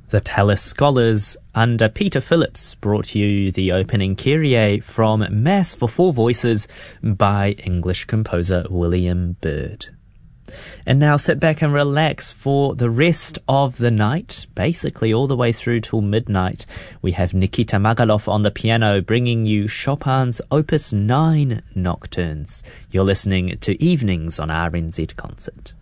The Tallis Scholars under Peter Phillips brought you the opening Kyrie from Mass for Four Voices by English composer William Byrd. And now sit back and relax for the rest of the night, basically all the way through till midnight. We have Nikita Magalov on the piano bringing you Chopin's Opus 9 Nocturnes. You're listening to Evenings on RNZ Concert.